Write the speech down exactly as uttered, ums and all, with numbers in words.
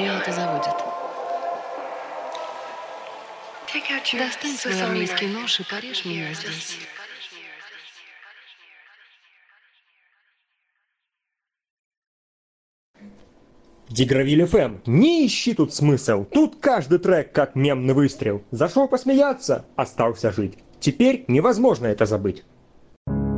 меня это заводит. Достань свой армейский нож и порежь меня здесь. Дигравиль эф эм, не ищи тут смысл. Тут каждый трек как мемный выстрел. Зашел посмеяться, остался жить. Теперь невозможно это забыть.